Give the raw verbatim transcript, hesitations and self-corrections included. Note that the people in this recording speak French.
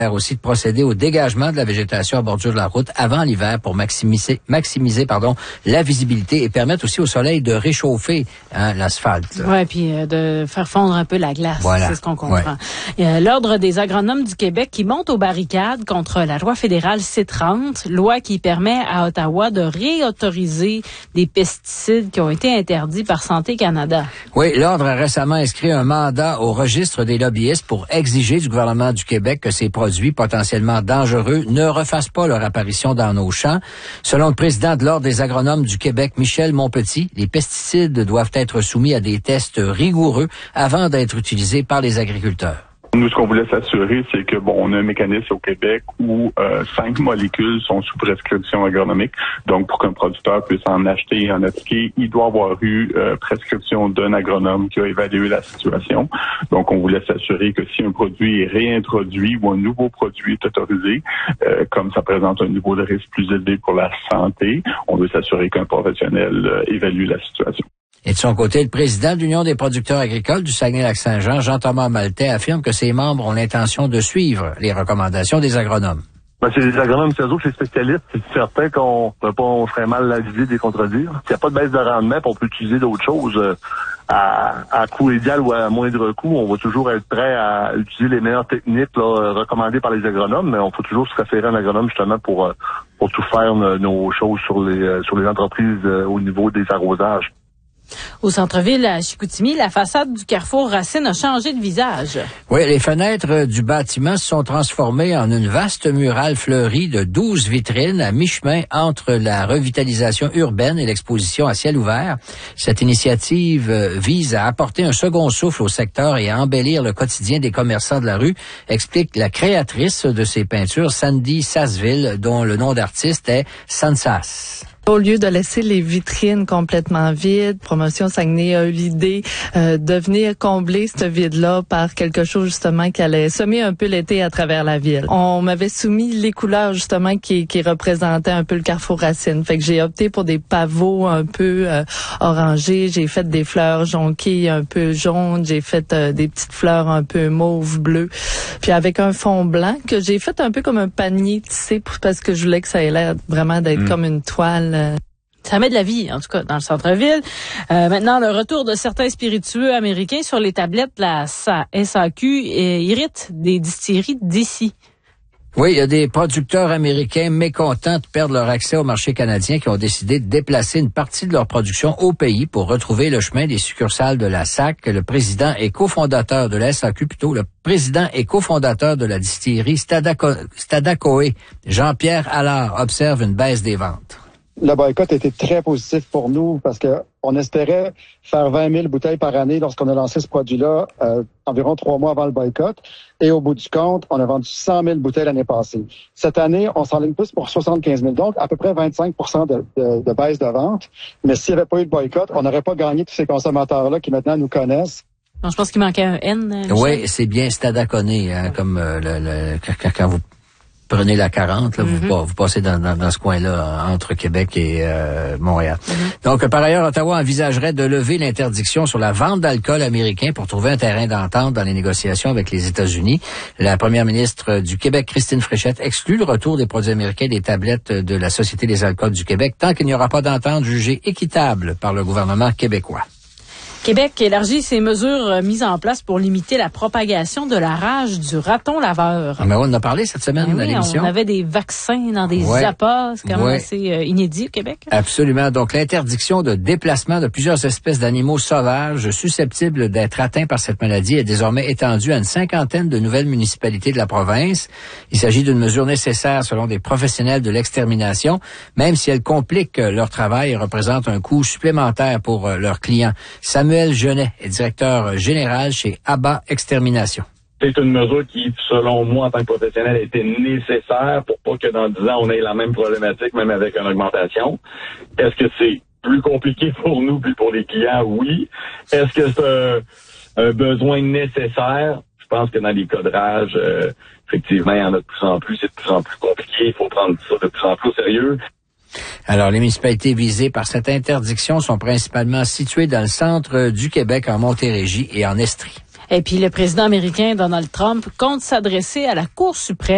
aussi de procéder au dégagement de la végétation à bordure de la route avant l'hiver pour maximiser, maximiser pardon, la visibilité et permettre aussi au soleil de réchauffer hein, l'asphalte. Oui, puis euh, de faire fondre un peu la glace, voilà. C'est ce qu'on comprend. Ouais. Euh, L'Ordre des agronomes du Québec qui monte aux barricades contre la loi fédérale C trente, loi qui permet à Ottawa de réautoriser des pesticides qui ont été interdits par Santé Canada. Oui, l'Ordre a récemment inscrit un mandat au registre des lobbyistes pour exiger du gouvernement du Québec que ces produits potentiellement dangereux ne refassent pas leur apparition dans nos champs. Selon le président de l'Ordre des agronomes du Québec, Michel Monpetit, les pesticides doivent être soumis à des tests rigoureux avant d'être utilisés par les agriculteurs. Nous, ce qu'on voulait s'assurer, c'est que bon, on a un mécanisme au Québec où euh, cinq molécules sont sous prescription agronomique. Donc, pour qu'un producteur puisse en acheter et en appliquer, il doit avoir eu euh, prescription d'un agronome qui a évalué la situation. Donc, on voulait s'assurer que si un produit est réintroduit ou un nouveau produit est autorisé, euh, comme ça présente un niveau de risque plus élevé pour la santé, on veut s'assurer qu'un professionnel euh, évalue la situation. Et de son côté, le président de l'Union des producteurs agricoles du Saguenay-Lac-Saint-Jean, Jean-Thomas Maltais, affirme que ses membres ont l'intention de suivre les recommandations des agronomes. Ben, c'est les agronomes, c'est eux autres, les spécialistes. C'est certain qu'on peut pas, on serait mal avisé de les contredire. S'il n'y a pas de baisse de rendement, on peut utiliser d'autres choses euh, à, à coût égal ou à moindre coût. On va toujours être prêt à utiliser les meilleures techniques là, recommandées par les agronomes, mais on faut toujours se référer à un agronome justement pour, euh, pour tout faire euh, nos choses sur les, euh, sur les entreprises euh, au niveau des arrosages. Au centre-ville à Chicoutimi, la façade du carrefour Racine a changé de visage. Oui, les fenêtres du bâtiment se sont transformées en une vaste murale fleurie de douze vitrines à mi-chemin entre la revitalisation urbaine et l'exposition à ciel ouvert. Cette initiative vise à apporter un second souffle au secteur et à embellir le quotidien des commerçants de la rue, explique la créatrice de ces peintures, Sandy Sasseville, dont le nom d'artiste est Sansas. Au lieu de laisser les vitrines complètement vides, Promotion Saguenay a eu l'idée euh, de venir combler ce vide-là par quelque chose justement qui allait semer un peu l'été à travers la ville. On m'avait soumis les couleurs justement qui, qui représentaient un peu le carrefour Racine. Fait que j'ai opté pour des pavots un peu euh, orangés, j'ai fait des fleurs jonquées un peu jaunes, j'ai fait euh, des petites fleurs un peu mauve bleu, puis avec un fond blanc que j'ai fait un peu comme un panier tissé parce que je voulais que ça ait l'air vraiment d'être mmh. comme une toile. Ça met de la vie, en tout cas, dans le centre-ville. Euh, maintenant, le retour de certains spiritueux américains sur les tablettes de la S A Q euh, irrite des distilleries d'ici. Oui, il y a des producteurs américains mécontents de perdre leur accès au marché canadien qui ont décidé de déplacer une partie de leur production au pays pour retrouver le chemin des succursales de la S A C. Le président et cofondateur de la S A Q, plutôt, le président et cofondateur de la distillerie Stadaco- Stadacoé, Jean-Pierre Allard, observe une baisse des ventes. Le boycott a été très positif pour nous parce que on espérait faire vingt mille bouteilles par année lorsqu'on a lancé ce produit-là euh, environ trois mois avant le boycott. Et au bout du compte, on a vendu cent mille bouteilles l'année passée. Cette année, on s'enligne plus pour soixante-quinze mille, donc à peu près vingt-cinq pour cent de, de, de baisse de vente. Mais s'il n'y avait pas eu de boycott, on n'aurait pas gagné tous ces consommateurs-là qui maintenant nous connaissent. Non, je pense qu'il manquait un N. Michel. Oui, c'est bien Stadaconé, hein, comme euh, le, le, quand, quand vous prenez la quarante, là, mm-hmm. vous, vous passez dans, dans, dans ce coin-là, entre Québec et euh, Montréal. Mm-hmm. Donc, par ailleurs, Ottawa envisagerait de lever l'interdiction sur la vente d'alcool américain pour trouver un terrain d'entente dans les négociations avec les États-Unis. La première ministre du Québec, Christine Fréchette, exclut le retour des produits américains des tablettes de la Société des alcools du Québec tant qu'il n'y aura pas d'entente jugée équitable par le gouvernement québécois. Québec élargit ses mesures mises en place pour limiter la propagation de la rage du raton laveur. Mais on en a parlé cette semaine ben à oui, l'émission. On avait des vaccins dans des ouais. appâts, c'est quand même ouais. assez euh, inédit au Québec. Absolument. Donc, l'interdiction de déplacement de plusieurs espèces d'animaux sauvages susceptibles d'être atteints par cette maladie est désormais étendue à une cinquantaine de nouvelles municipalités de la province. Il s'agit d'une mesure nécessaire selon des professionnels de l'extermination, même si elle complique leur travail et représente un coût supplémentaire pour leurs clients. Samuel Genet est directeur général chez Abba Extermination. C'est une mesure qui, selon moi, en tant que professionnel, était nécessaire pour pas que dans dix ans, on ait la même problématique, même avec une augmentation. Est-ce que c'est plus compliqué pour nous puis pour les clients? Oui. Est-ce que c'est un, un besoin nécessaire? Je pense que dans les cadrages, euh, effectivement, il y en a de plus en plus. C'est de plus en plus compliqué. Il faut prendre ça de plus en plus au sérieux. Alors, les municipalités visées par cette interdiction sont principalement situées dans le centre du Québec, en Montérégie et en Estrie. Et puis, le président américain Donald Trump compte s'adresser à la Cour suprême